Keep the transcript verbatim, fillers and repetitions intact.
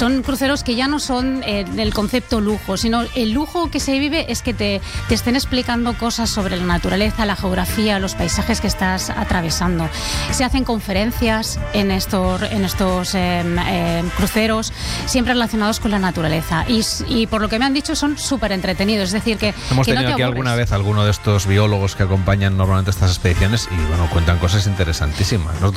Son cruceros que ya no son eh, el concepto lujo, sino el lujo que se vive es que te, te estén explicando cosas sobre la naturaleza, la geografía, los paisajes que estás atravesando. Se hacen conferencias en estos, en estos eh, eh, cruceros, siempre relacionados con la naturaleza. Y, y por lo que me han dicho, son súper entretenidos. Es decir, que, Hemos que tenido no te aquí aburres. alguna vez alguno de estos biólogos que acompañan normalmente estas expediciones y bueno, cuentan cosas interesantísimas. Nosotros